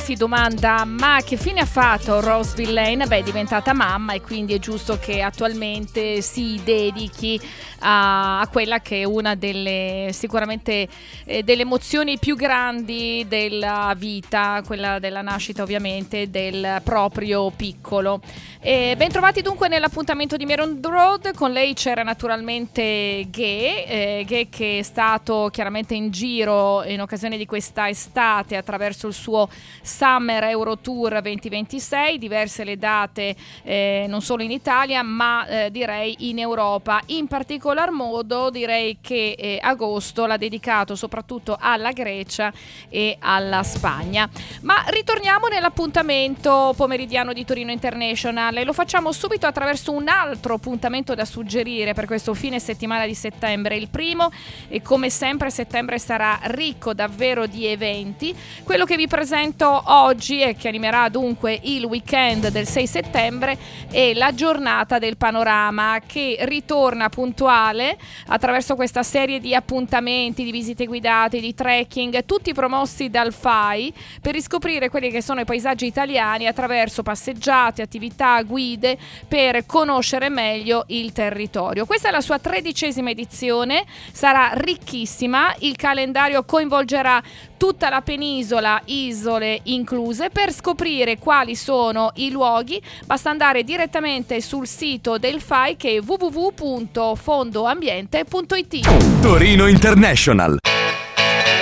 si domanda: ma che fine ha fatto Rose Villain? Beh, è diventata mamma e quindi è giusto che attualmente si dedichi a quella che è una delle sicuramente delle emozioni più grandi della vita, quella della nascita ovviamente del proprio piccolo. Ben trovati dunque nell'appuntamento di Meron Road. Con lei c'era naturalmente Ghe che è stato chiaramente in giro in occasione di questa estate attraverso il suo Summer Euro Tour 2026, diverse le date non solo in Italia ma direi in Europa. In particolar modo direi che agosto l'ha dedicato soprattutto alla Grecia e alla Spagna. Ma ritorniamo nell'appuntamento pomeridiano di Torino International e lo facciamo subito attraverso un altro appuntamento da suggerire per questo fine settimana di settembre. Il primo, e come sempre settembre sarà ricco davvero di eventi. Quello che vi presento oggi e che animerà dunque il weekend del 6 settembre è la giornata del panorama, che ritorna puntuale attraverso questa serie di appuntamenti, di visite guidate, di trekking, tutti promossi dal FAI per riscoprire quelli che sono i paesaggi italiani attraverso passeggiate, attività, guide per conoscere meglio il territorio. Questa è la sua 13ª edizione, sarà ricchissima, il calendario coinvolgerà tutta la penisola, isole incluse. Per scoprire quali sono i luoghi basta andare direttamente sul sito del FAI che è www.fondoambiente.it. Torino International.